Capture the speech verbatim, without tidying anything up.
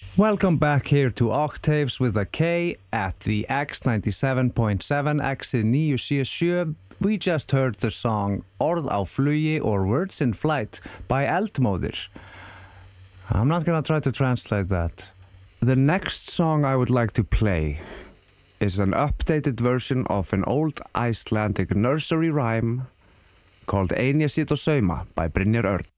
Welcome back here to Octaves with a K at the X ninety-seven point seven X nine sjö sjö. We just heard the song Orð á flugi or Words in Flight by Eldmóðir. I'm not gonna try to translate that. The next song I would like to play is an updated version of an old Icelandic nursery rhyme called Einir sit og sauma by Brynjar Örn.